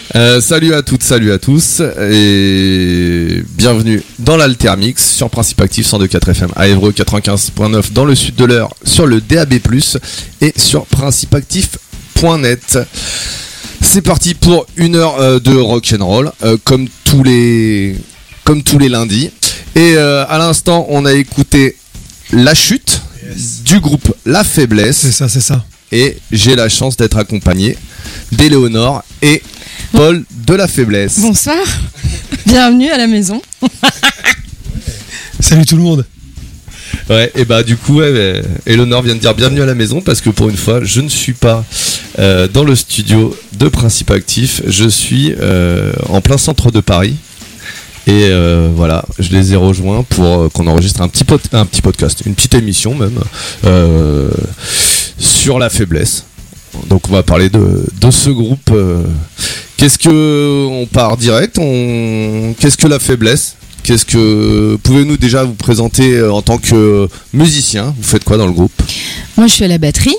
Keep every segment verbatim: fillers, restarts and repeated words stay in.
Euh, salut à toutes, salut à tous et bienvenue dans l'Altermix sur Principe Actif cent deux virgule quatre F M à Évreux, quatre-vingt-quinze virgule neuf dans le sud de l'Eure, sur le D A B plus, et sur principe actif point net. C'est parti pour une heure euh, de rock'n'roll euh, comme tous les comme tous les lundis. Et euh, à l'instant, on a écouté La Chute yes. du groupe La Faiblesse. C'est ça, c'est ça. Et j'ai la chance d'être accompagné d'Éléonore et Paul de La Faiblesse. Bonsoir, bienvenue à la maison. Salut tout le monde. Ouais, et bah du coup, ouais, Éléonore vient de dire bienvenue à la maison parce que pour une fois, je ne suis pas euh, dans le studio de Principe Actif, je suis euh, en plein centre de Paris. Et euh, voilà, je les ai rejoints pour euh, qu'on enregistre un petit, pod- un petit podcast, une petite émission même, euh, sur La Faiblesse. Donc on va parler de, de ce groupe. Euh, qu'est-ce que on part direct on, Qu'est-ce que La Faiblesse Qu'est-ce que pouvez-nous déjà vous présenter en tant que musicien? Vous faites quoi dans le groupe? Moi, je suis à la batterie.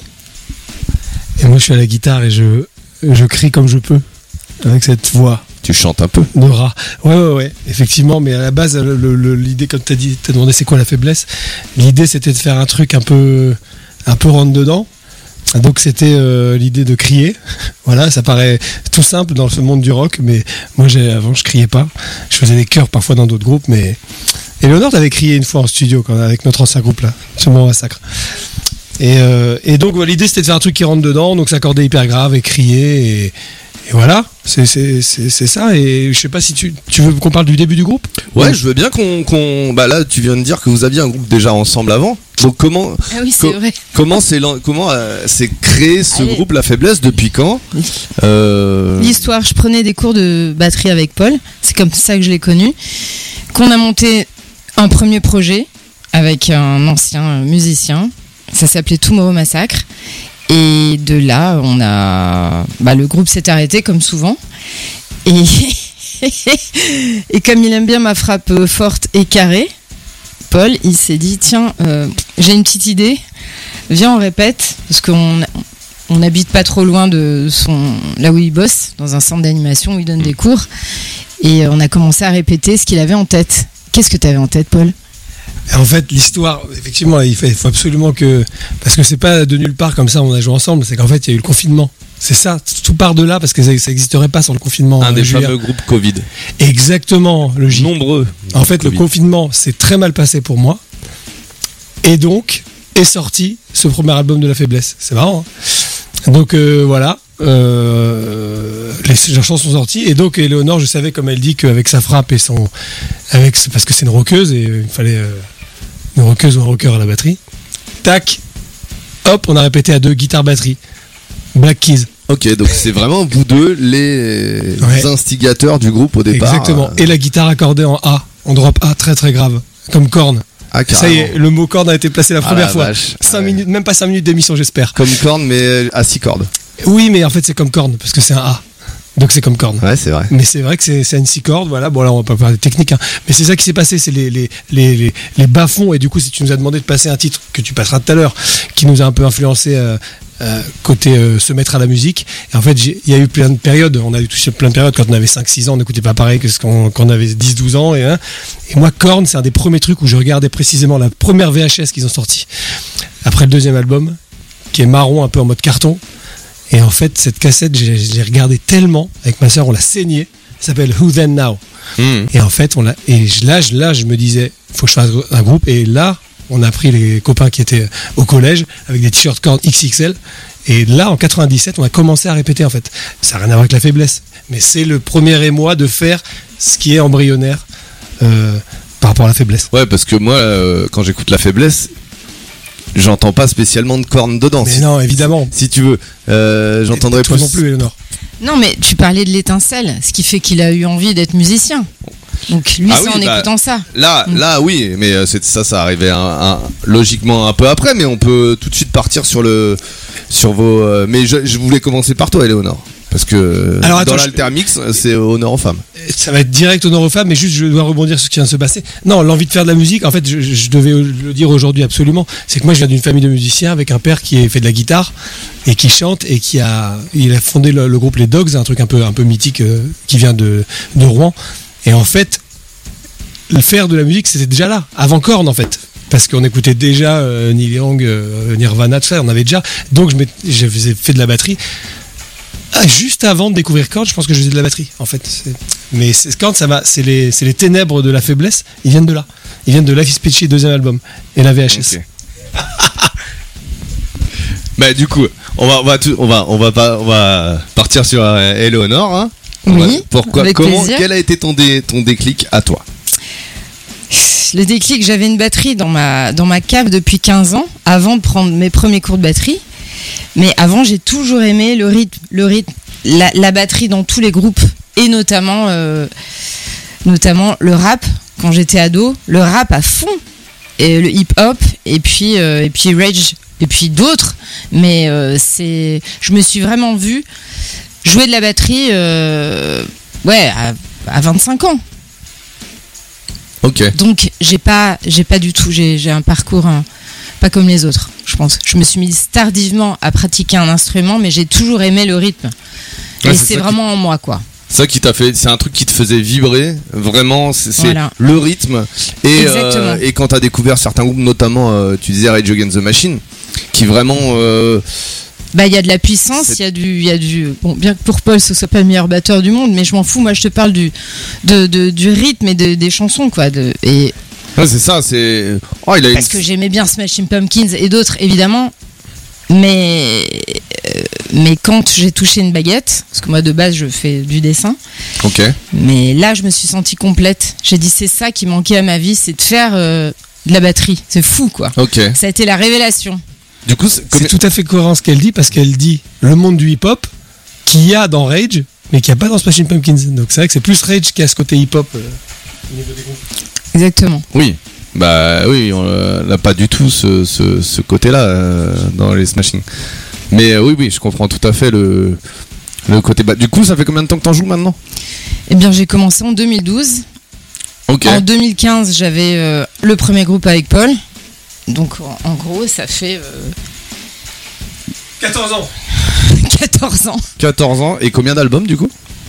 Et moi, je suis à la guitare et je je crie comme je peux avec cette voix. Tu chantes un peu de rat. Ouais, ouais, ouais, effectivement. Mais à la base, le, le, l'idée, comme t'as dit, t'as demandé c'est quoi La Faiblesse. L'idée, c'était de faire un truc un peu, un peu rentre dedans. Donc c'était euh, l'idée de crier. Voilà, ça paraît tout simple dans ce monde du rock, mais moi, j'ai, avant, je criais pas. Je faisais des chœurs parfois dans d'autres groupes, mais Éléonore, t'avais crié une fois en studio quand, avec notre ancien groupe là, sur mon massacre. Et, euh, et donc voilà, l'idée, c'était de faire un truc qui rentre dedans, donc s'accorder hyper grave et crier et Et voilà, c'est, c'est, c'est, c'est ça. Et je sais pas si tu, tu veux qu'on parle du début du groupe? Ouais, ouais, je veux bien qu'on, qu'on. Bah là, tu viens de dire que vous aviez un groupe déjà ensemble avant. Donc comment. Ah oui, c'est co- vrai. Comment c'est, comment euh, c'est créé ce Allez. groupe La Faiblesse? Depuis quand? euh... L'histoire, je prenais des cours de batterie avec Paul. C'est comme ça que je l'ai connu. Qu'on a monté un premier projet avec un ancien musicien. Ça s'appelait Tomorrow Massacre. Et de là, on a, bah, le groupe s'est arrêté comme souvent. Et et comme il aime bien ma frappe forte et carrée, Paul, il s'est dit tiens, euh, j'ai une petite idée. Viens, on répète parce qu'on on n'habite pas trop loin de son là où il bosse, dans un centre d'animation où il donne des cours. Et on a commencé à répéter ce qu'il avait en tête. Qu'est-ce que tu avais en tête, Paul? En fait, l'histoire, effectivement, il faut absolument que... Parce que c'est pas de nulle part comme ça, on a joué ensemble, c'est qu'en fait, il y a eu le confinement. C'est ça, tout part de là, parce que ça n'existerait pas sans le confinement. Un des Julien. fameux groupes Covid. Exactement, le J. Nombreux. En fait, COVID. Le confinement s'est très mal passé pour moi. Et donc, est sorti ce premier album de La Faiblesse. C'est marrant, hein. Donc, euh, voilà. Euh, les chansons sont sorties et donc Éléonore, je savais comme elle dit qu'avec sa frappe et son avec parce que c'est une rockeuse et il fallait euh, une rockeuse ou un rocker à la batterie, tac, hop, on a répété à deux, guitare batterie, Black Keys. Ok, donc c'est vraiment vous deux les ouais. instigateurs du groupe au départ. Exactement, euh... et la guitare accordée en A, en drop A, très très grave, comme Korn. Ah, ça y est, le mot corne a été placé la ah, première la fois. Vache. cinq ouais. minutes, même pas cinq minutes d'émission, j'espère. Comme Korn, mais à six cordes. Oui, mais en fait, c'est comme Korn, parce que c'est un A. Donc c'est comme Korn. Ouais, c'est vrai. Mais c'est vrai que c'est, c'est une six cordes, voilà. Bon, là, on va pas parler de technique, hein. Mais c'est ça qui s'est passé, c'est les, les, les, les, les bas-fonds. Et du coup, si tu nous as demandé de passer un titre que tu passeras tout à l'heure, qui nous a un peu influencé euh, euh, côté euh, se mettre à la musique. Et en fait, il y a eu plein de périodes. On a eu touché plein de périodes. Quand on avait cinq six ans, on n'écoutait pas pareil que ce qu'on, quand on avait dix douze ans. Et, hein. Et moi, Korn, c'est un des premiers trucs où je regardais précisément la première V H S qu'ils ont sorti. Après le deuxième album, qui est marron, un peu en mode carton. Et en fait, cette cassette, je l'ai regardée tellement, avec ma sœur, on l'a saignée. Ça s'appelle Who Then Now. Mmh. Et en fait, on l'a, et là, je, là, je me disais, faut que je fasse un groupe. Et là, on a pris les copains qui étaient au collège, avec des t-shirts Korn X X L. Et là, en quatre-vingt-dix-sept, on a commencé à répéter, en fait. Ça n'a rien à voir avec La Faiblesse. Mais c'est le premier émoi de faire ce qui est embryonnaire euh, par rapport à La Faiblesse. Ouais, parce que moi, euh, quand j'écoute La Faiblesse, j'entends pas spécialement de Korn dedans. Mais si, non, évidemment. Si, si tu veux, euh, j'entendrais toi plus. non plus, Éléonore. Non, mais tu parlais de l'étincelle, ce qui fait qu'il a eu envie d'être musicien. Donc lui, ah c'est oui, en bah, écoutant ça. Là, mmh. là, oui, mais euh, c'est, ça, ça arrivait un, un, logiquement un peu après, mais on peut tout de suite partir sur le, sur vos. Euh, mais je, je voulais commencer par toi, Éléonore. Parce que Alors, dans attends, l'altermix, c'est honneur aux femmes. Ça va être direct honneur aux femmes, mais juste je dois rebondir sur ce qui vient de se passer. Non, l'envie de faire de la musique, en fait, je, je devais le dire aujourd'hui absolument, c'est que moi je viens d'une famille de musiciens avec un père qui fait de la guitare et qui chante et qui a, il a fondé le, le groupe Les Dogs, un truc un peu, un peu mythique euh, qui vient de, de Rouen. Et en fait, le faire de la musique, c'était déjà là, avant Korn en fait. Parce qu'on écoutait déjà euh, Neil Young, euh, Nirvana, tout ça, on avait déjà. Donc je j'ai fait de la batterie. Ah, juste avant de découvrir Korn, je pense que je faisais de la batterie, en fait. C'est... Mais c'est, Korn, ça va, c'est les, c'est les ténèbres de la faiblesse. Ils viennent de là. Ils viennent de Life is Peachy, deuxième album, et la V H S. Okay. Bah du coup, on va, on va, tout, on va, on va pas, on va partir sur euh, Eleonore. Hein. Oui. Va, pourquoi, avec comment, plaisir. quel a été ton, dé, ton déclic à toi? Le déclic, j'avais une batterie dans ma, dans ma cave depuis quinze ans, avant de prendre mes premiers cours de batterie. Mais avant, j'ai toujours aimé le rythme, le rythme, la, la batterie dans tous les groupes, et notamment, euh, notamment le rap. Quand j'étais ado, le rap à fond, et le hip-hop, et puis, euh, et puis Rage, et puis d'autres. Mais euh, c'est, je me suis vraiment vue jouer de la batterie, euh, ouais, à, à vingt-cinq ans. Ok. Donc j'ai pas, j'ai pas du tout, j'ai, j'ai un parcours hein, pas comme les autres, je pense. Je me suis mise tardivement à pratiquer un instrument, mais j'ai toujours aimé le rythme. Ouais, et c'est c'est ça vraiment qui... en moi, quoi. C'est ça qui t'a fait, c'est un truc qui te faisait vibrer, vraiment, c'est, c'est Voilà. le rythme. Et, Exactement. euh, et quand t'as découvert certains groupes, notamment, euh, tu disais Rage Against the Machine, qui vraiment... Euh, Bah, il y a de la puissance, il y a du, il y a du, bon, bien que pour Paul ce soit pas le meilleur batteur du monde, mais je m'en fous, moi je te parle du, de, de, du rythme et de, des chansons, quoi, de, et. Ouais, c'est ça, c'est. Oh, il a Parce une... que j'aimais bien Smashing Pumpkins et d'autres, évidemment, mais, euh, mais quand j'ai touché une baguette, parce que moi de base je fais du dessin, Ok. mais là je me suis sentie complète. J'ai dit c'est ça qui manquait à ma vie, c'est de faire euh, de la batterie. C'est fou, quoi. Ok. Ça a été la révélation. Du coup, c'est, C'est tout à fait cohérent ce qu'elle dit, parce qu'elle dit le monde du hip-hop qu'il y a dans Rage, mais qu'il n'y a pas dans Smashing Pumpkins. Donc c'est vrai que c'est plus Rage qui a ce côté hip-hop euh, au niveau des groupes. Exactement. Oui. Bah oui, on n'a pas du tout ce, ce, ce côté-là euh, dans les Smashing. Mais euh, oui, oui, je comprends tout à fait le, le côté. Bah, du coup, ça fait combien de temps que t'en joues maintenant? Eh bien, j'ai commencé en deux mille douze. Ok. En deux mille quinze, j'avais euh, le premier groupe avec Paul. Donc, en, en gros, ça fait euh, quatorze ans. quatorze ans. quatorze ans. Et combien d'albums du coup?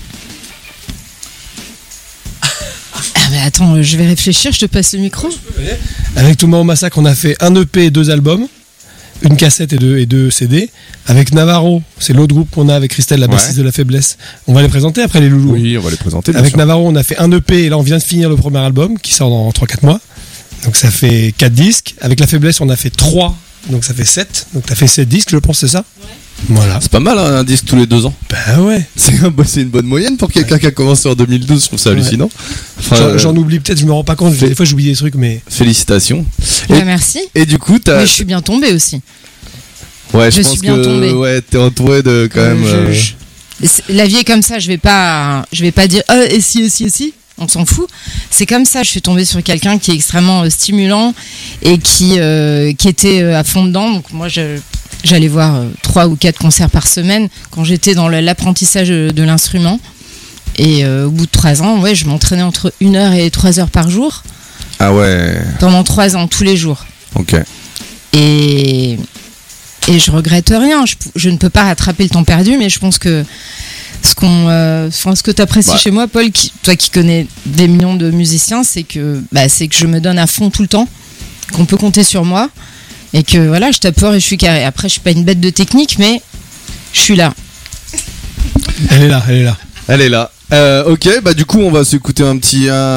Ah, mais attends, je vais réfléchir, je te passe le micro. Avec Tomorrow Massacre, on a fait un E P et deux albums, une cassette et deux, et deux C D. Avec Navarro, c'est l'autre groupe qu'on a avec Christelle, la bassiste Ouais. de la faiblesse. On va les présenter après les loulous. Oui, on va les présenter. bien Avec sûr. Navarro, on a fait un E P et là on vient de finir le premier album qui sort dans trois quatre mois. Donc ça fait quatre disques. Avec la faiblesse, on a fait trois, donc ça fait sept. Donc t'as fait sept disques, je pense, c'est ça? Ouais. Voilà. C'est pas mal hein, un disque tous les deux ans. Bah ouais. C'est, un, c'est une bonne moyenne pour quelqu'un qui a commencé en deux mille douze, je trouve ça Ouais. hallucinant. Enfin, J'en, euh, j'en oublie peut-être, je me rends pas compte. fait- Des fois j'oublie des trucs, mais. Félicitations. Ouais, Et- merci. Et du coup, t'as. Mais je suis bien tombée aussi. Ouais, je, je pense suis bien que tombée. ouais, t'es entouré de quand Euh, même. je- euh, je- c'est- La vie est comme ça, je vais pas, je vais pas dire ah, et si, et si, et si. On s'en fout. C'est comme ça, je suis tombée sur quelqu'un qui est extrêmement euh, stimulant et qui, euh, qui était euh, à fond dedans. Donc moi, je, j'allais voir euh, trois ou quatre concerts par semaine quand j'étais dans le- l'apprentissage de, de l'instrument. Et euh, au bout de trois ans, ouais, je m'entraînais entre une heure et trois heures par jour Ah ouais. pendant trois ans, tous les jours. Ok. Et, et je regrette rien. Je, je ne peux pas rattraper le temps perdu, mais je pense que ce qu'on, euh, enfin, ce que tu apprécies Ouais. chez moi, Paul, qui, toi qui connais des millions de musiciens, c'est que, bah, c'est que je me donne à fond tout le temps, qu'on peut compter sur moi, et que voilà, je tape fort et je suis carré. Après, je suis pas une bête de technique, mais je suis là. Elle est là, elle est là. Elle est là. Euh, ok, bah du coup, on va s'écouter un petit. Un...